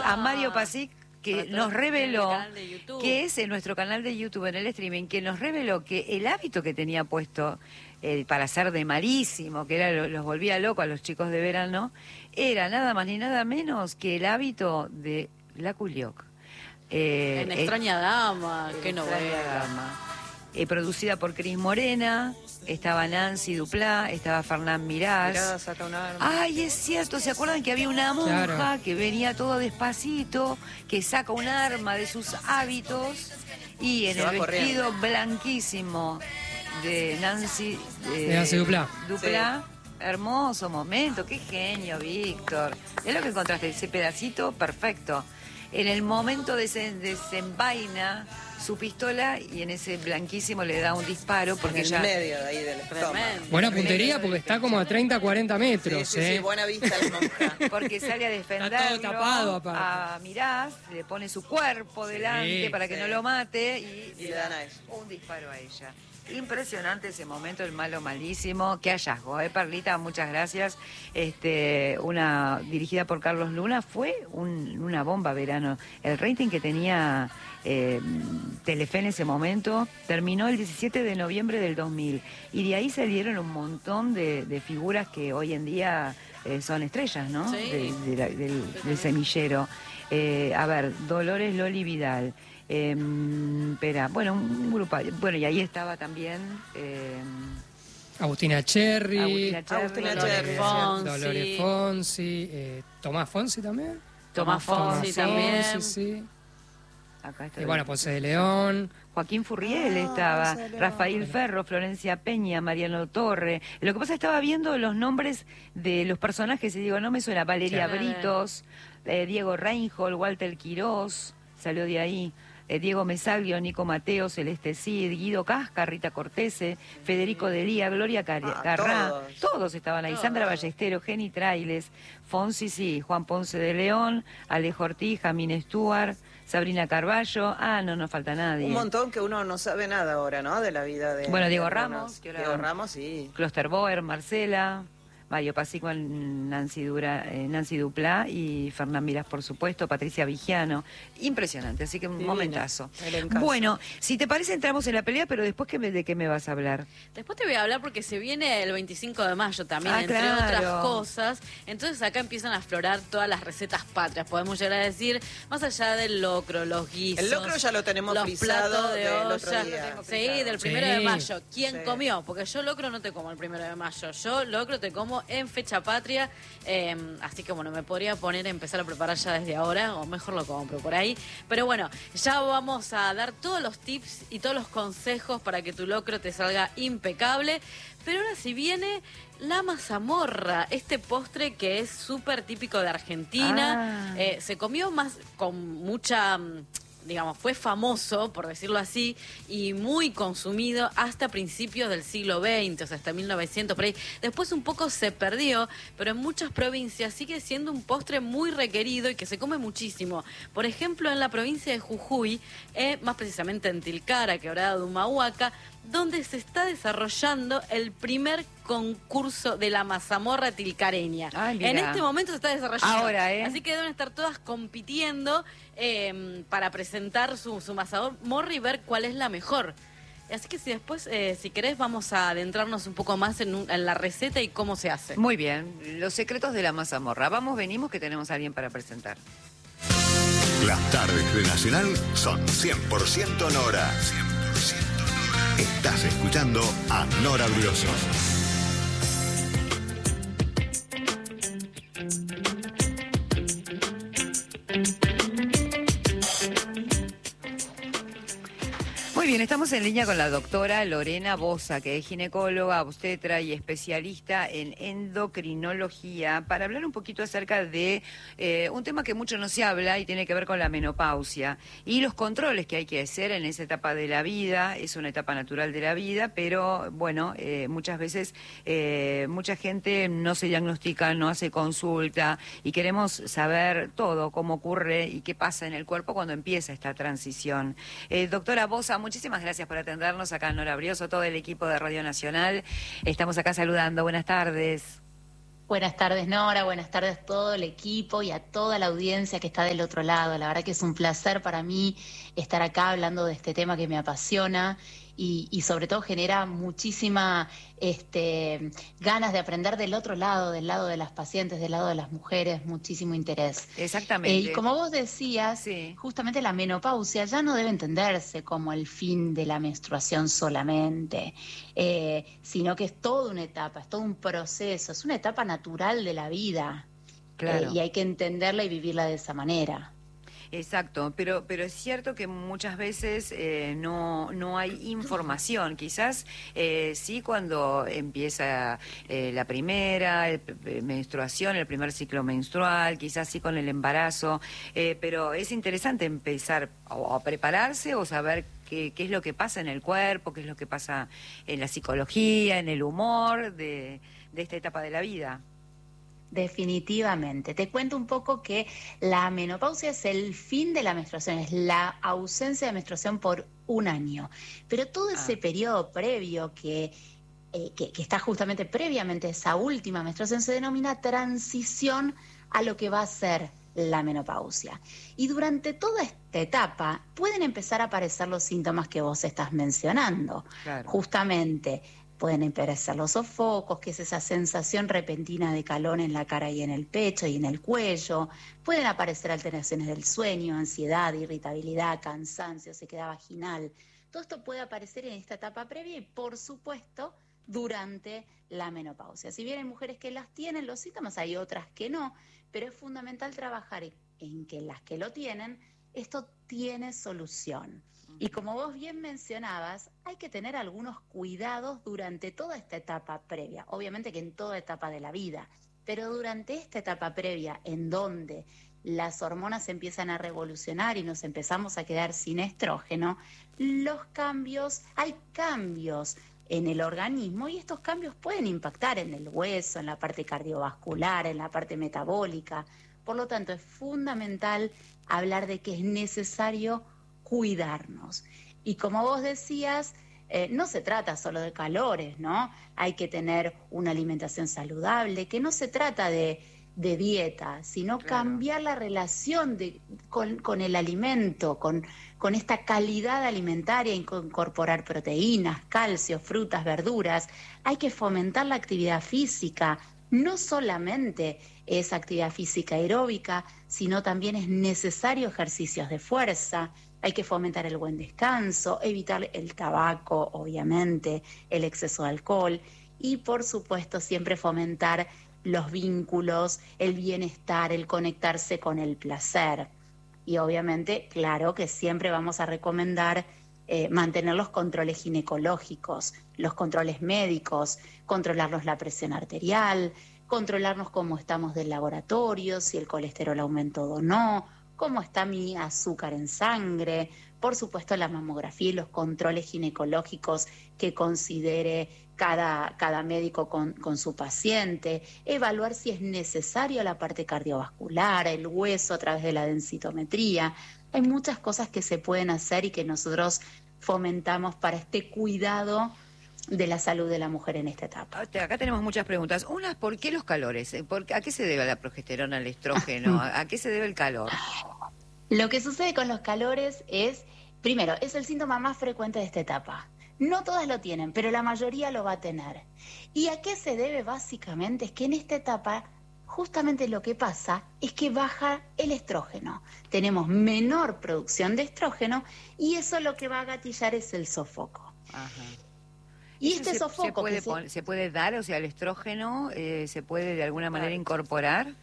a Mario Pasic, que nos reveló, que es en nuestro canal de YouTube, en el streaming, que nos reveló que el hábito que tenía puesto para ser de malísimo, que era los volvía loco a los chicos de verano, era nada más ni nada menos que el hábito de la Culioc. En Extraña Dama, qué novela. Producida por Cris Morena, estaba Nancy Duplá, estaba Fernán Mirás. Mirá, saca un arma. Ay, es cierto, ¿se acuerdan que había una monja Claro. que venía todo despacito, que saca un arma de sus hábitos y en Se el va vestido corriendo. blanquísimo de Nancy, De Nancy Duplá. Duplá. Hermoso momento, qué genio, Víctor. Es lo que encontraste, ese pedacito perfecto. En el momento desenvaina su pistola y en ese blanquísimo le da un disparo porque En el ya... medio de ahí del estómago. Tremendo. Buena puntería porque está como a 30, 40 metros, Sí, buena vista la monja. Porque sale a defenderlo, Está todo tapado, aparte. a Mirás, le pone su cuerpo delante para que sí. no lo mate y Y le dan a ella. un disparo a ella. Impresionante ese momento, el malo malísimo. Qué hallazgo, Perlita, muchas gracias. Una dirigida por Carlos Luna, fue una bomba verano. El rating que tenía Telefe en ese momento terminó el 17 de noviembre del 2000 y de ahí salieron un montón de figuras que hoy en día son estrellas, ¿no? Sí. Del semillero. A ver, Dolores Loli Vidal. Espera, bueno, un grupo. Bueno, y ahí estaba también Agustina Cherry, Agustina Dolores, Cherry, Fonsi. Dolores Fonsi, Tomás Fonsi también. Tomás Fonsi también. Sí. Acá está. Y bueno, Ponce de León. Joaquín Furriel estaba, Ponce de León. Rafael Ferro, Florencia Peña, Mariano Torre. Lo que pasa es que estaba viendo los nombres de los personajes y digo, no me suena. Valeria Claro. Britos, Diego Reinhold, Walter Quirós, salió de ahí. Diego Mesaglio, Nico Mateo, Celeste Cid, Guido Casca, Rita Cortese, Federico Delía, Gloria Carrá, todos estaban ahí, Sandra Ballestero, Jenny Trailes, Fonsi, sí, Juan Ponce de León, Alejo Ortiz, Jamín Stuart, Sabrina Carballo, no nos falta nadie. Un montón que uno no sabe nada ahora, ¿no? De la vida de... Bueno, Diego de Ramos, algunos. que ahora- Diego Ramos, sí. Klosterboer, Marcela, Mario Pasico, Nancy Duplá y Fernán Mirás, por supuesto, Patricia Vigiano. Impresionante, así que un Divina. momentazo. Elencazo. Bueno, si te parece entramos en la pelea, pero después ¿de qué me vas a hablar? Después te voy a hablar porque se viene el 25 de mayo también, entre claro. otras cosas. Entonces acá empiezan a aflorar todas las recetas patrias, podemos llegar a decir, más allá del locro, los guisos. El locro ya lo tenemos los frisado platos de del olla. otro día. Sí, del Sí. 1 de mayo. ¿Quién Sí. comió? Porque yo locro no te como el 1 de mayo. Yo locro te como en fecha patria. Así que bueno, me podría poner a empezar a preparar ya desde ahora, o mejor lo compro por ahí. Pero bueno, ya vamos a dar todos los tips y todos los consejos para que tu locro te salga impecable. Pero ahora si viene la mazamorra, este postre que es súper típico de Argentina. Se comió más con mucha... digamos, fue famoso, por decirlo así, y muy consumido hasta principios del siglo XX, o sea, hasta 1900, por ahí. Después un poco se perdió, pero en muchas provincias sigue siendo un postre muy requerido y que se come muchísimo. Por ejemplo, en la provincia de Jujuy, más precisamente en Tilcara, Quebrada de Humahuaca, donde se está desarrollando el primer concurso de la mazamorra tilcareña. Ay, mira. En este momento se está desarrollando. Ahora, Así que deben estar todas compitiendo para presentar su mazamorra y ver cuál es la mejor. Así que si después, si querés, vamos a adentrarnos un poco más en la receta y cómo se hace. Muy bien, los secretos de la mazamorra. Vamos, venimos, que tenemos a alguien para presentar. Las tardes de Nacional son 100% Nora. 100% Nora. Estás escuchando a Nora Brioso. Muy bien, estamos en línea con la doctora Lorena Bosa, que es ginecóloga, obstetra y especialista en endocrinología, para hablar un poquito acerca de un tema que mucho no se habla y tiene que ver con la menopausia y los controles que hay que hacer en esa etapa de la vida. Es una etapa natural de la vida, pero bueno, muchas veces mucha gente no se diagnostica, no hace consulta y queremos saber todo, cómo ocurre y qué pasa en el cuerpo cuando empieza esta transición. Doctora Bosa, muchísimas gracias por atendernos acá en Nora Brioso, todo el equipo de Radio Nacional. Estamos acá saludando. Buenas tardes. Buenas tardes, Nora, buenas tardes a todo el equipo y a toda la audiencia que está del otro lado. La verdad que es un placer para mí estar acá hablando de este tema que me apasiona y sobre todo genera muchísima ganas de aprender del otro lado, del lado de las pacientes, del lado de las mujeres, muchísimo interés. Exactamente. Y como vos decías, Sí. justamente la menopausia ya no debe entenderse como el fin de la menstruación solamente, sino que es toda una etapa, es todo un proceso, es una etapa natural de la vida. Claro. Y hay que entenderla y vivirla de esa manera. Exacto, pero es cierto que muchas veces no hay información. Quizás sí cuando empieza la primera menstruación, el primer ciclo menstrual, quizás sí con el embarazo, pero es interesante empezar a prepararse o saber qué es lo que pasa en el cuerpo, qué es lo que pasa en la psicología, en el humor de esta etapa de la vida. Definitivamente. Te cuento un poco que la menopausia es el fin de la menstruación, es la ausencia de menstruación por un año. Pero todo ese periodo previo que está justamente previamente a esa última menstruación se denomina transición a lo que va a ser la menopausia. Y durante toda esta etapa pueden empezar a aparecer los síntomas que vos estás mencionando. Claro. Justamente pueden aparecer los sofocos, que es esa sensación repentina de calor en la cara y en el pecho y en el cuello. Pueden aparecer alteraciones del sueño, ansiedad, irritabilidad, cansancio, sequedad vaginal. Todo esto puede aparecer en esta etapa previa y, por supuesto, durante la menopausia. Si bien hay mujeres que las tienen los síntomas, hay otras que no, pero es fundamental trabajar en que las que lo tienen, esto tiene solución. Y como vos bien mencionabas, hay que tener algunos cuidados durante toda esta etapa previa. Obviamente que en toda etapa de la vida, pero durante esta etapa previa en donde las hormonas empiezan a revolucionar y nos empezamos a quedar sin estrógeno, hay cambios en el organismo y estos cambios pueden impactar en el hueso, en la parte cardiovascular, en la parte metabólica. Por lo tanto, es fundamental hablar de que es necesario cuidarnos. Y como vos decías, no se trata solo de calores, ¿no? Hay que tener una alimentación saludable, que no se trata de dieta, sino cambiar la relación con el alimento, con esta calidad alimentaria, incorporar proteínas, calcio, frutas, verduras. Hay que fomentar la actividad física. No solamente es actividad física aeróbica, sino también es necesario ejercicios de fuerza. Hay que fomentar el buen descanso, evitar el tabaco, obviamente, el exceso de alcohol y, por supuesto, siempre fomentar los vínculos, el bienestar, el conectarse con el placer. Y, obviamente, claro que siempre vamos a recomendar mantener los controles ginecológicos, los controles médicos, controlarnos la presión arterial, controlarnos cómo estamos del laboratorio, si el colesterol aumentó o no, cómo está mi azúcar en sangre, por supuesto la mamografía y los controles ginecológicos que considere cada médico con su paciente, evaluar si es necesario la parte cardiovascular, el hueso a través de la densitometría. Hay muchas cosas que se pueden hacer y que nosotros fomentamos para este cuidado de la salud de la mujer en esta etapa. Acá tenemos muchas preguntas. Una, ¿por qué los calores? ¿A qué se debe la progesterona, el estrógeno? ¿A qué se debe el calor? Lo que sucede con los calores es, primero, es el síntoma más frecuente de esta etapa. No todas lo tienen, pero la mayoría lo va a tener. ¿Y a qué se debe básicamente? Es que en esta etapa justamente lo que pasa es que baja el estrógeno. Tenemos menor producción de estrógeno y eso lo que va a gatillar es el sofoco. Ajá. Y este sofoco ¿Se puede dar, o sea, el estrógeno se puede de alguna manera incorporar?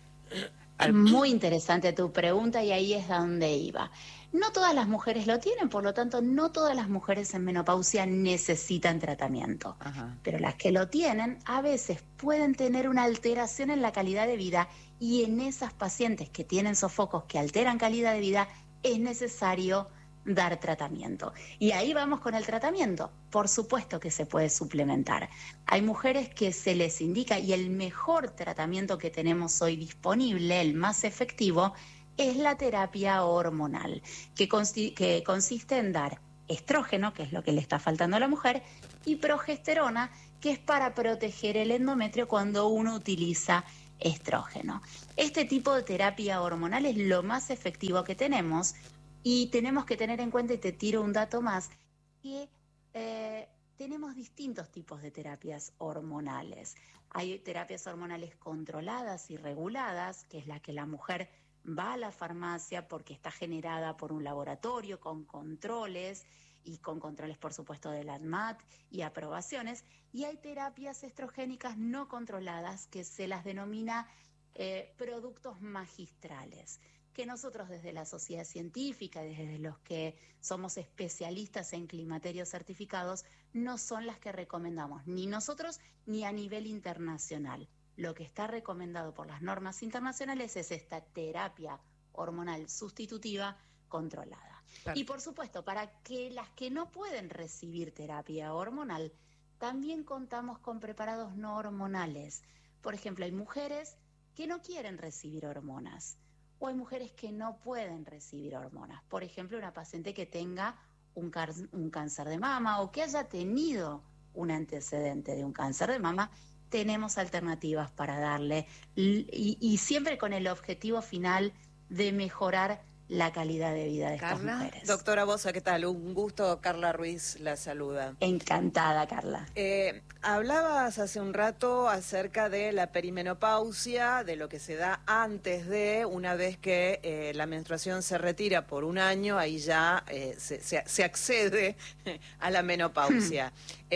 Muy interesante tu pregunta y ahí es a donde iba. No todas las mujeres lo tienen, por lo tanto, no todas las mujeres en menopausia necesitan tratamiento. Ajá. Pero las que lo tienen, a veces pueden tener una alteración en la calidad de vida y en esas pacientes que tienen sofocos que alteran calidad de vida, es necesario dar tratamiento. Y ahí vamos con el tratamiento. Por supuesto que se puede suplementar. Hay mujeres que se les indica, y el mejor tratamiento que tenemos hoy disponible, el más efectivo, es la terapia hormonal, que consiste en dar estrógeno, que es lo que le está faltando a la mujer, y progesterona, que es para proteger el endometrio cuando uno utiliza estrógeno. Este tipo de terapia hormonal es lo más efectivo que tenemos y tenemos que tener en cuenta, y te tiro un dato más, que tenemos distintos tipos de terapias hormonales. Hay terapias hormonales controladas y reguladas, que es la que la mujer va a la farmacia porque está generada por un laboratorio con controles, y con controles, por supuesto, de la ANMAT y aprobaciones. Y hay terapias estrogénicas no controladas que se las denomina productos magistrales, que nosotros desde la sociedad científica, desde los que somos especialistas en climaterios certificados, no son las que recomendamos, ni nosotros ni a nivel internacional. Lo que está recomendado por las normas internacionales es esta terapia hormonal sustitutiva controlada. Perfecto. Y por supuesto, para que las que no pueden recibir terapia hormonal, también contamos con preparados no hormonales. Por ejemplo, hay mujeres que no quieren recibir hormonas, o hay mujeres que no pueden recibir hormonas. Por ejemplo, una paciente que tenga un cáncer de mama o que haya tenido un antecedente de un cáncer de mama, tenemos alternativas para darle, y siempre con el objetivo final de mejorar la calidad de vida de estas mujeres. Doctora Bosa, ¿qué tal? Un gusto, Carla Ruiz la saluda. Encantada, Carla. Hablabas hace un rato acerca de la perimenopausia, de lo que se da antes de, una vez que la menstruación se retira por un año, ahí ya se accede a la menopausia.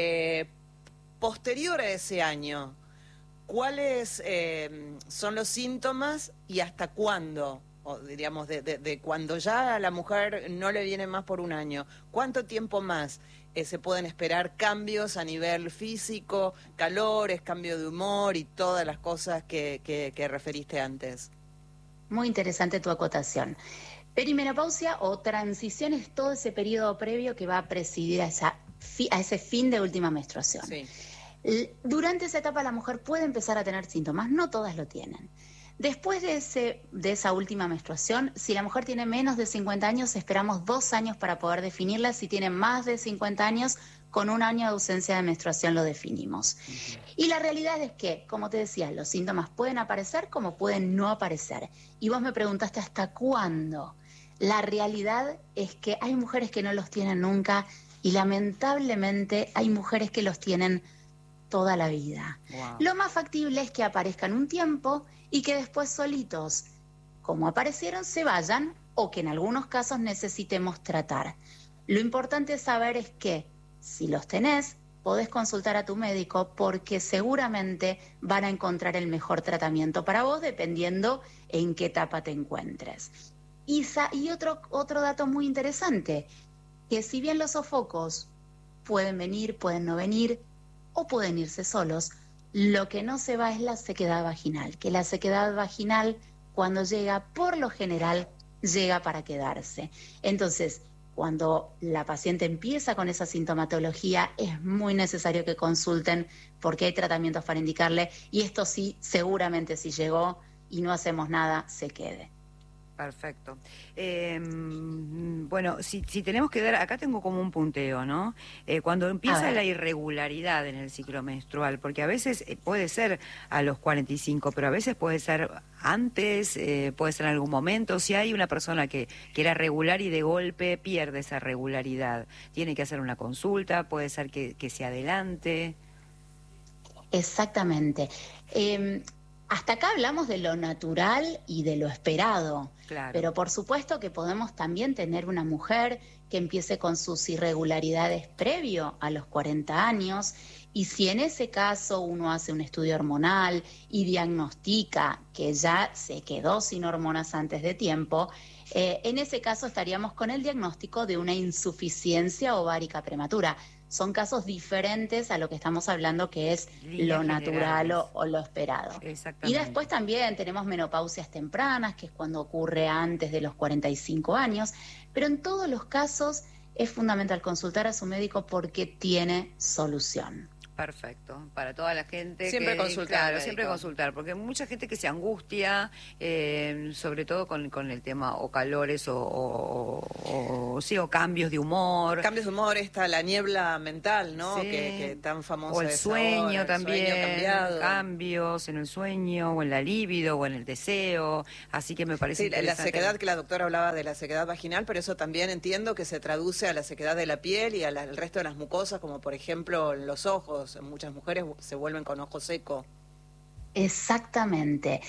Posterior a ese año, ¿cuáles son los síntomas y hasta cuándo? O diríamos, de cuando ya a la mujer no le viene más por un año, ¿cuánto tiempo más se pueden esperar cambios a nivel físico, calores, cambio de humor y todas las cosas que referiste antes? Muy interesante tu acotación. Perimenopausia o transición es todo ese periodo previo que va a presidir a ese fin de última menstruación. Sí. Durante esa etapa la mujer puede empezar a tener síntomas, no todas lo tienen. Después de esa última menstruación, si la mujer tiene menos de 50 años, esperamos 2 años para poder definirla. Si tiene más de 50 años, con 1 año de ausencia de menstruación lo definimos. Y la realidad es que, como te decía, los síntomas pueden aparecer como pueden no aparecer. Y vos me preguntaste ¿hasta cuándo? La realidad es que hay mujeres que no los tienen nunca y lamentablemente hay mujeres que los tienen toda la vida. Wow. Lo más factible es que aparezcan un tiempo y que después solitos, como aparecieron, se vayan, o que en algunos casos necesitemos tratar. Lo importante saber es que si los tenés, podés consultar a tu médico porque seguramente van a encontrar el mejor tratamiento para vos dependiendo en qué etapa te encuentres. Y otro dato muy interesante, que si bien los sofocos pueden venir, pueden no venir, o pueden irse solos, lo que no se va es la sequedad vaginal, que la sequedad vaginal cuando llega, por lo general, llega para quedarse. Entonces, cuando la paciente empieza con esa sintomatología, es muy necesario que consulten porque hay tratamientos para indicarle, y esto sí, seguramente si llegó y no hacemos nada, se quede. Perfecto. Bueno, si tenemos que dar, acá tengo como un punteo, ¿no? Cuando empieza la irregularidad en el ciclo menstrual, porque a veces puede ser a los 45, pero a veces puede ser antes, puede ser en algún momento. Si hay una persona que era regular y de golpe pierde esa regularidad, tiene que hacer una consulta, puede ser que se adelante. Exactamente. Hasta acá hablamos de lo natural y de lo esperado, claro. Pero por supuesto que podemos también tener una mujer que empiece con sus irregularidades previo a los 40 años, y si en ese caso uno hace un estudio hormonal y diagnostica que ya se quedó sin hormonas antes de tiempo, en ese caso estaríamos con el diagnóstico de una insuficiencia ovárica prematura. Son casos diferentes a lo que estamos hablando, que es lo natural o lo esperado. Y después también tenemos menopausias tempranas, que es cuando ocurre antes de los 45 años, pero en todos los casos es fundamental consultar a su médico porque tiene solución. Perfecto, para toda la gente. Siempre consultar, Claro, médico. siempre consultar, porque hay mucha gente que se angustia, sobre todo con el tema o calores o cambios de humor. Cambios de humor, está la niebla mental, ¿no? Sí. Que tan famosa O el es sueño ahora, también, el sueño cambiado. cambios en el sueño, o en la libido, o en el deseo. Así que me parece Sí, la interesante. sequedad, que la doctora hablaba de la sequedad vaginal, pero eso también entiendo que se traduce a la sequedad de la piel y al resto de las mucosas, como por ejemplo los ojos. Muchas mujeres se vuelven con ojo seco. Exactamente.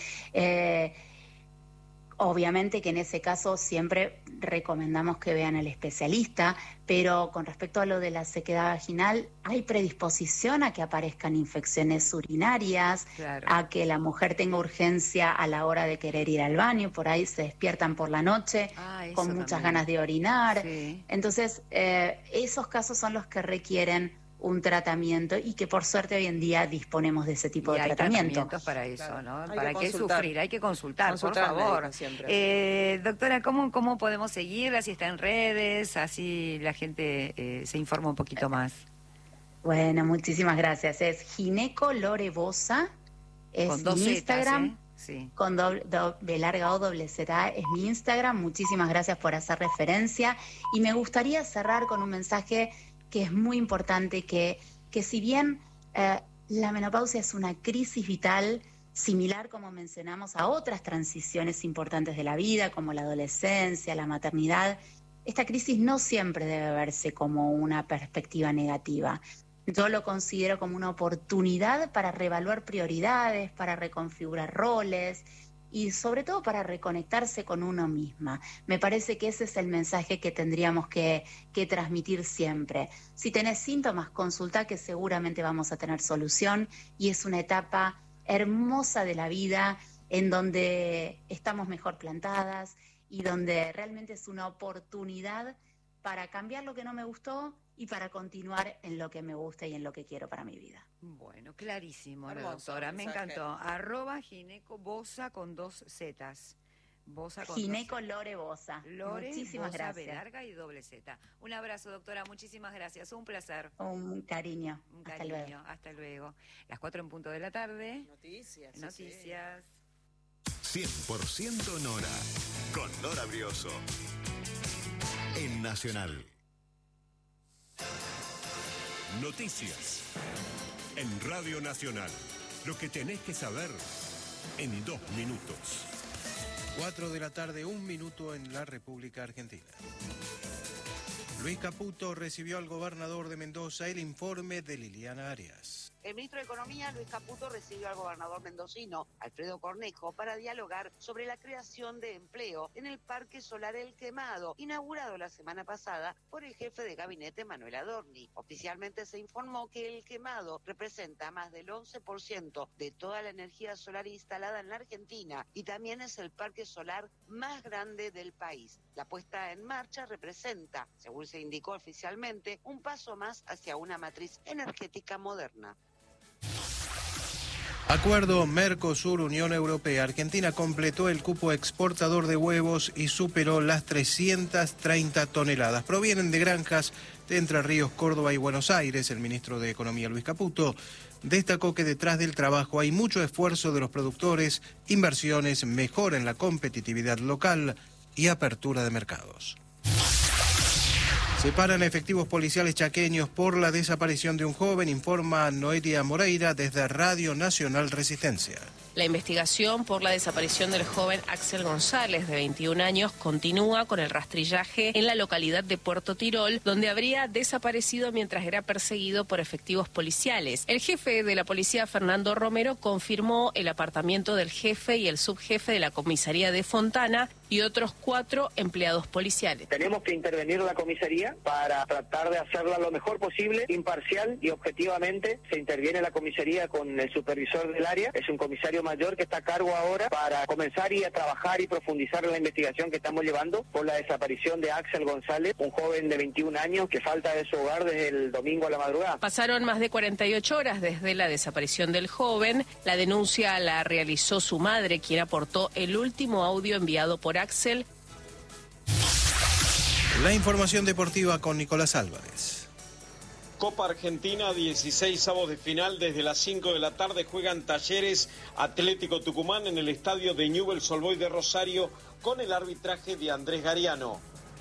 Obviamente que en ese caso siempre recomendamos que vean al especialista, pero con respecto a lo de la sequedad vaginal, hay predisposición a que aparezcan infecciones urinarias, Claro. a que la mujer tenga urgencia a la hora de querer ir al baño, por ahí se despiertan por la noche Eso con muchas también. ganas de orinar. Sí. Entonces, esos casos son los que requieren un tratamiento y que por suerte hoy en día disponemos de ese tipo Y de hay tratamiento. tratamientos para eso, Claro. ¿no? Hay que ¿Para qué consultar. sufrir? Hay que consultar, Consultar al por favor. médico siempre. Doctora, ¿cómo podemos seguirla? Si está en redes, así la gente se informa un poquito más. Bueno, muchísimas gracias. Es Gineco Lore Bosa, es Con dos mi Zetas, Instagram, ¿eh? Sí. con de larga O doble Z, es mi Instagram. Muchísimas gracias por hacer referencia. Y me gustaría cerrar con un mensaje que es muy importante, que si bien la menopausia es una crisis vital, similar como mencionamos a otras transiciones importantes de la vida, como la adolescencia, la maternidad, esta crisis no siempre debe verse como una perspectiva negativa. Yo lo considero como una oportunidad para reevaluar prioridades, para reconfigurar roles y sobre todo para reconectarse con uno misma. Me parece que ese es el mensaje que tendríamos que transmitir siempre. Si tenés síntomas, consulta, que seguramente vamos a tener solución, y es una etapa hermosa de la vida en donde estamos mejor plantadas y donde realmente es una oportunidad para cambiar lo que no me gustó y para continuar en lo que me gusta y en lo que quiero para mi vida. Bueno, clarísimo, la Hermoso doctora. Me mensaje. encantó. @Gineco Bosa con 2 Zetas. Bosa con Gineco 2 Lore Bosa. Lore, Muchísimas Bosa, gracias. B larga y doble Z. Un abrazo, doctora. Muchísimas gracias. Un placer. Un cariño. Un Hasta cariño. luego. Hasta luego. Las 4 en punto de la tarde. Noticias. sí, Noticias. 100% Nora. Con Nora Brioso. En Nacional. Noticias. En Radio Nacional. Lo que tenés que saber en 2 minutos. 4 de la tarde, 1 minuto en la República Argentina. Luis Caputo recibió al gobernador de Mendoza el informe de Liliana Arias. El ministro de Economía, Luis Caputo, recibió al gobernador mendocino, Alfredo Cornejo, para dialogar sobre la creación de empleo en el Parque Solar El Quemado, inaugurado la semana pasada por el jefe de gabinete, Manuel Adorni. Oficialmente se informó que El Quemado representa más del 11% de toda la energía solar instalada en la Argentina y también es el parque solar más grande del país. La puesta en marcha representa, según se indicó oficialmente, un paso más hacia una matriz energética moderna. Acuerdo Mercosur-Unión Europea. Argentina completó el cupo exportador de huevos y superó las 330 toneladas. Provienen de granjas de Entre Ríos, Córdoba y Buenos Aires. El ministro de Economía, Luis Caputo, destacó que detrás del trabajo hay mucho esfuerzo de los productores, inversiones, mejora en la competitividad local y apertura de mercados. Separan efectivos policiales chaqueños por la desaparición de un joven, informa Noelia Moreira desde Radio Nacional Resistencia. La investigación por la desaparición del joven Axel González, de 21 años, continúa con el rastrillaje en la localidad de Puerto Tirol, donde habría desaparecido mientras era perseguido por efectivos policiales. El jefe de la policía, Fernando Romero, confirmó el apartamiento del jefe y el subjefe de la comisaría de Fontana y otros 4 empleados policiales. Tenemos que intervenir la comisaría para tratar de hacerla lo mejor posible, imparcial y objetivamente. Se interviene la comisaría con el supervisor del área, es un comisario mayor que está a cargo ahora para comenzar a trabajar y profundizar en la investigación que estamos llevando por la desaparición de Axel González, un joven de 21 años que falta de su hogar desde el domingo a la madrugada. Pasaron más de 48 horas desde la desaparición del joven. La denuncia la realizó su madre, quien aportó el último audio enviado por Axel. La información deportiva con Nicolás Álvarez. Copa Argentina, 16avos de final. Desde las 5 de la tarde juegan Talleres Atlético Tucumán en el estadio de Newell's Old Boys de Rosario con el arbitraje de Andrés Gariano.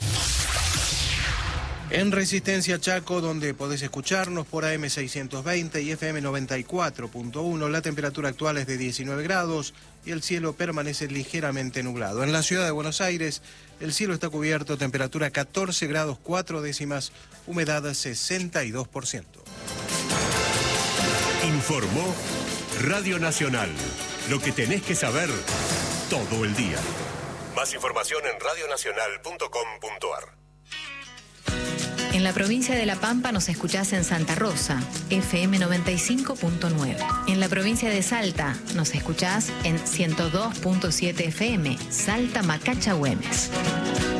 En Resistencia Chaco, donde podés escucharnos por AM 620 y FM 94.1, la temperatura actual es de 19 grados y el cielo permanece ligeramente nublado. En la ciudad de Buenos Aires, el cielo está cubierto, temperatura 14 grados 4 décimas, humedad 62%. Informó Radio Nacional. Lo que tenés que saber todo el día. Más información en radionacional.com.ar. En la provincia de La Pampa nos escuchás en Santa Rosa, FM 95.9. En la provincia de Salta nos escuchás en 102.7 FM, Salta Macacha Güemes.